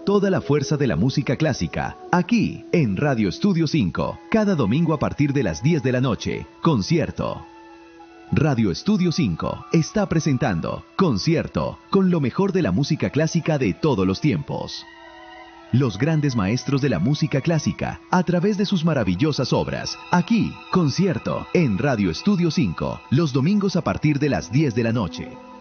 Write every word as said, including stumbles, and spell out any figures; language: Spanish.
toda la fuerza de la música clásica, aquí en Radio Estudio cinco, cada domingo a partir de las diez de la noche, Concierto. Radio Estudio cinco está presentando Concierto, con lo mejor de la música clásica de todos los tiempos. Los grandes maestros de la música clásica, a través de sus maravillosas obras. Aquí, Concierto, en Radio Estudio cinco, los domingos a partir de las diez de la noche.